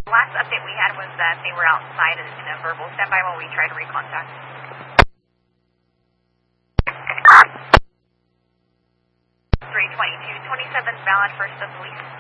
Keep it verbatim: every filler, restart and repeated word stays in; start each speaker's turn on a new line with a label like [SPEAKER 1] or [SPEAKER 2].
[SPEAKER 1] Last update we had was that they were outside in a verbal standby while we tried to recontact. three twenty-two twenty-seven, valid first of police.